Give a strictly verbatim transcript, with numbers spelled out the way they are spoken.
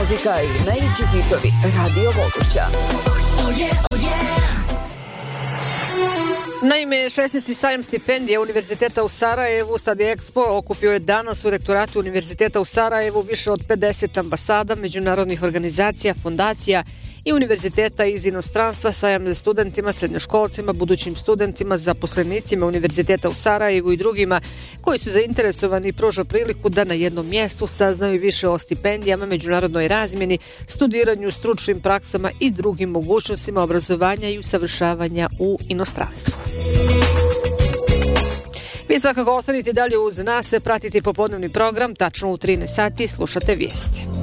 muzika i najveći hitovi Radio Voluća. Naime, šesnaesti sajam stipendija Univerziteta u Sarajevu, Study Expo, okupio je danas u rektoratu Univerziteta u Sarajevu više od pedeset ambasada, međunarodnih organizacija, fondacija i univerziteta iz inostranstva. Sajam za studentima, srednjoškolcima, budućim studentima, zaposlenicima Univerziteta u Sarajevu i drugima koji su zainteresovani pruža priliku da na jednom mjestu saznaju više o stipendijama, međunarodnoj razmjeni, studiranju, stručnim praksama i drugim mogućnostima obrazovanja i usavršavanja u inostranstvu. Vi svakako ostanite dalje uz nas, pratite popodnevni program, tačno u trinaest sati slušate vijesti.